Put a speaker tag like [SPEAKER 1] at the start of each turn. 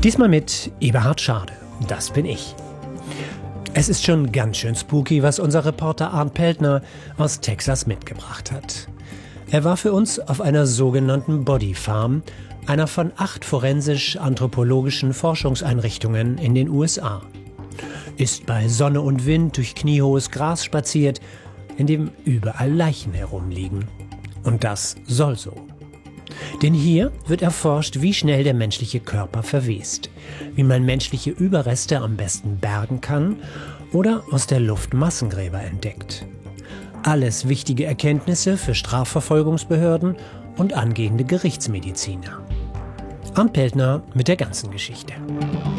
[SPEAKER 1] Diesmal mit Eberhard Schade. Das bin ich. Es ist schon ganz schön spooky, was unser Reporter Arndt Peltner aus Texas mitgebracht hat. Er war für uns auf einer sogenannten Body Farm, einer von 8 forensisch-anthropologischen Forschungseinrichtungen in den USA. Ist bei Sonne und Wind durch kniehohes Gras spaziert, in dem überall Leichen herumliegen. Und das soll so. Denn hier wird erforscht, wie schnell der menschliche Körper verwest, wie man menschliche Überreste am besten bergen kann oder aus der Luft Massengräber entdeckt. Alles wichtige Erkenntnisse für Strafverfolgungsbehörden und angehende Gerichtsmediziner. Arndt Peltner mit der ganzen Geschichte.